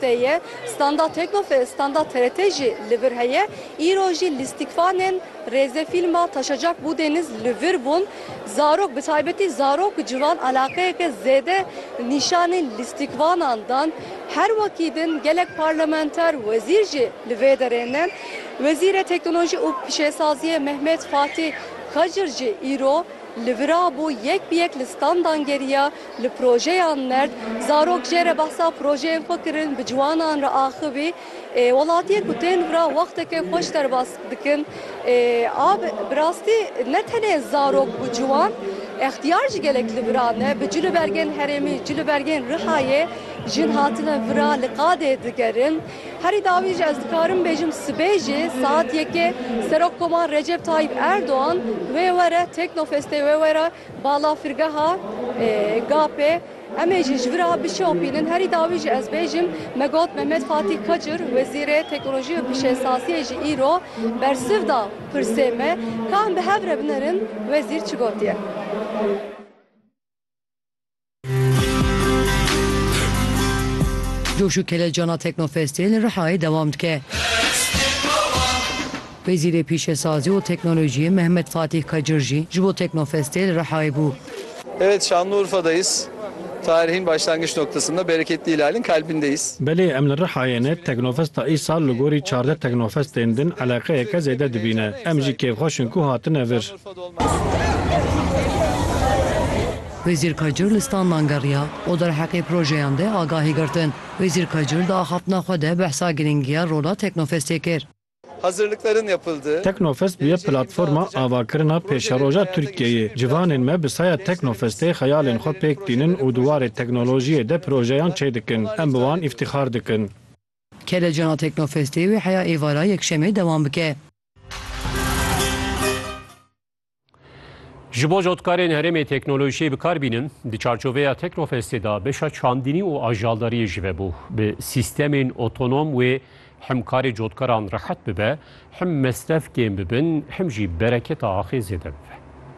Teknofest'e standart TRT jî li vir heye. Îro jî lîstikvanên rêze filma taşacak bu deniz li vir bûn. Zarok bi taybetî zarok civan alaqeyeke zêde nîşanên lîstikvanandan her vakîdin gelek parlamenter vezîr jî li vê derê. Vezîrê Teknoloji û Pişêsaziye Mehmet Fatih Kacır jî îro li vira bû yek bi yek li standan geriya li projeyan nerd zarok jê re behsa projeyên xwe kirin bi ciwanan re axivî welatiyek ku tên vira wexteke xweş derbas dikin bi rastî ne tenê zarok û ciwan اختیار جی گلک لبرانه به جلو برگن هرمی جلو برگن رهایه جن هاتنه ورا لقاده دگرن هری داویج از دکارم بجم سبیجی ساعت یکی سرک کمان رجب طایب اردوان و وره تکنوفسته و وره بالا فرگها گاپه امیجی جورا بشوپینن هری داویج از بجم مگوت محمد فاتح کجر وزیر تکنولوژی و پیشه‌سازی جی ایرو برسفدا پرسیمه کام به هفره بنرن وزیر چگوتیه جوشو کلجانا تکنوفستیل رحای devam dike. Vezîrê Pîşesazî û Teknolojiye Mehmet Fatih Kacır jî ji bo Teknofestê rihayê bû. Evet, Şanlıurfa'dayız. Tarihin başlangıç noktasında bereketli ilalin kalbindeyiz. Belê em li Rihayê Teknofesta îsal li gorî 14 Teknofestên din eleqeyeke zêde dibîne. Em jî kêfxweşin ku hatine vir. Vezîr Kacır li standan geriya o derheqê projeyan de agahî girtin. Vezîr Kacır da axaftina xwe de behsa giringiya rola Teknofestê kir. Hazırlıkların yapıldığı Teknofest biye platforma avakirina pêşeroja Tirkiyeyê. Civanên me bi saya Teknofestê xeyalên xwe pêk dînin û duwarê teknolojiyê de projeyan çê dikin. Em bi wan îftixar dikin. Kelejana Teknofestê wê heya êvara yekşemê devam bike. Ji bo jotkarên herêmê teknolojiyê bikarbînin, di çarçoveya Teknofestê da beşa çandînî û ajaldariyê ji ve bû. Bi sîstemên otonom wê hem karê jotkaran rehet bibe, hem mesrefkên bibin, hem jî bereketa axê zêde bibe.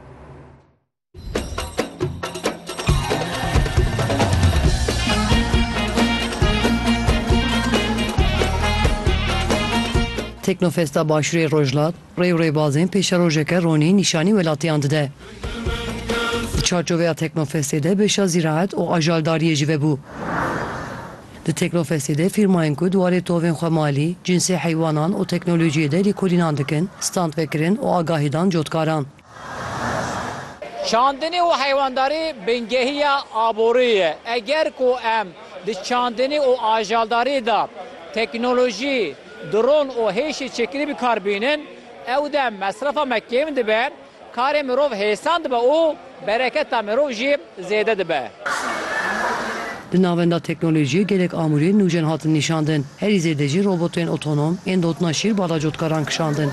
Teknofesta başûrê Rojlat, rê û rêbazên pêşerojeke ronî nîşanî welatiyan dide. Di çarçoveya Teknofestê de beşa zîraet û ajaldariyê ji ve bû. Di Teknofestê de firmayên ku duwarê tovên xwe malî, cinsê heywanan û teknolojiyê de lêkolînan dikin, stand vekirin û agahîdan cotkaran. Çandinî û heywandarî bingehiya aborî ye. Eger ku em di çandinî û ajaldarî da teknolojî, drone û hêşî çekirî bikarbînin, ew de mesrefa me kêm dibe, karê mirov hêsan dibe û bereketa mirov jî zêde dibe. Di navenda teknolojiyê gelek amûriyê nûjen hatin nîşandin. Herî zêde jî robotên otonom ên dotina şîr bala cotkaran kişandin.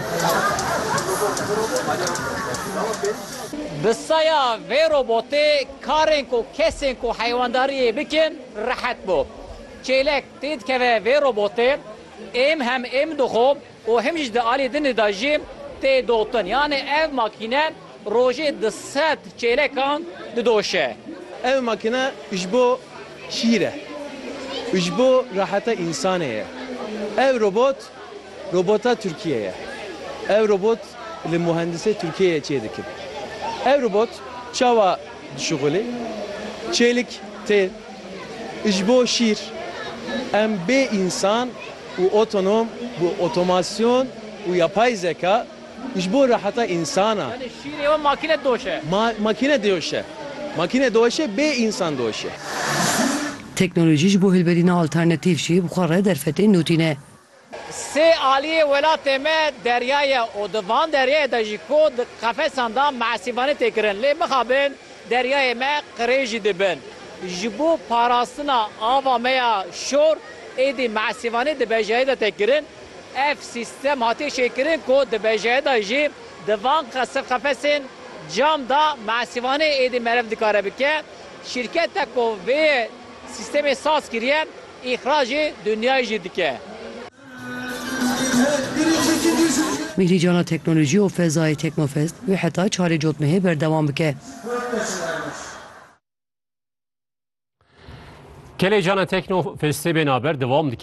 Bi saya vê robotê karên ku kesên ku heywandariyê bikin rehet bû. Çêlek tê dikeve vê robotê em hem em dixo û hem jî di alî dinê da jî tê dotin. Yani ev makîne rojê di sed çêlekan didoşe. Ev makine ji bo şîre, ji bo raheta insanê ye. Ev robota Türkiye'ye. Ev robot li mühendise Türkiye'ye çê dikin. Ev robot çawa dişuğulê, çêlik tê, ji bo şîr, em bê insan û otonom, bu otomasyon û yapay zeka ji bo raheta insana. Yani şîrê ve makine doşe. Makine doşe. Makine doşe, bê insan doşe. Teknoloji ji bo hilberîna alternatîv jî bi xwe re derfetên nûtîne. Sê aliyê welatê me deryaya û di van deryayê de jî ku di qefesan da mesîvanî têkirin. Lê mixabin deryayê me qirê jî dibin. Ji bo parastina ava me ya şor êdî mesîvanî di bejayê de têkirin. Ev sîstem hatiye şêkirin ku di bejayê de jî di van qefesên cam da mesîvanî êdî merev dikare bike. Şirketek ku vê sistemê saz kiriye, îxracê dünyayê jî dike. Mihricana Teknoloji û Fezayê Teknofest wê heta çarê cotmehê berdewam bike. Kelejana Teknofestê bêhnaber devam dike.